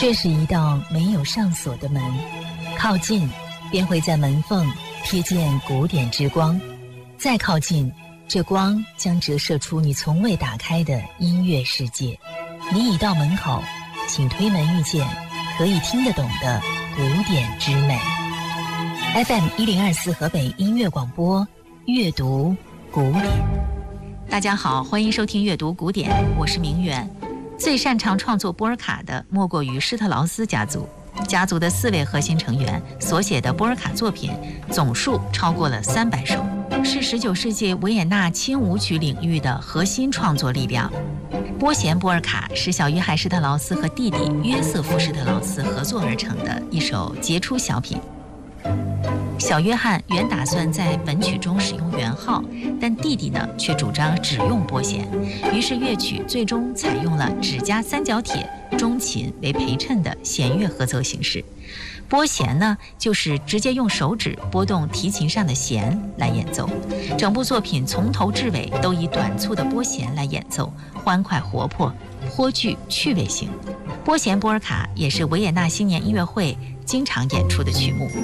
这是一道没有上锁的门，靠近便会在门缝瞥见古典之光，再靠近，这光将折射出你从未打开的音乐世界。你已到门口，请推门遇见可以听得懂的古典之美。FM 1024河北音乐广播，阅读古典。 大家好，欢迎收听阅读古典，我是明远。最擅长创作波尔卡的莫过于施特劳斯家族。家族的4位核心成员所写的波尔卡作品总数超过了300首，是19世纪维也纳轻舞曲领域的核心创作力量。波弦波尔卡是小约翰施特劳斯和弟弟约瑟夫施特劳斯合作而成的一首杰出小品。小约翰原打算在本曲中使用圆号，但弟弟呢却主张只用拨弦，于是乐曲最终采用了只加3角铁、中琴为陪衬的弦乐合奏形式。拨弦呢，就是直接用手指拨动提琴上的弦来演奏。整部作品从头至尾都以短促的拨弦来演奏，欢快活泼，颇具趣味性。拨弦波尔卡也是维也纳新年音乐会经常演出的曲目。